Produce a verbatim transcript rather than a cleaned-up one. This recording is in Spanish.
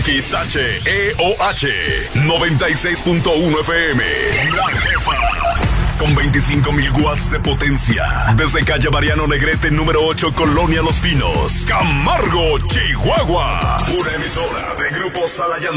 X H E O H noventa y seis punto uno F M. La Jefa. Con veinticinco mil watts de potencia. Desde calle Mariano Negrete, número ocho, Colonia Los Pinos, Camargo, Chihuahua. Una emisora de Grupo Salayán.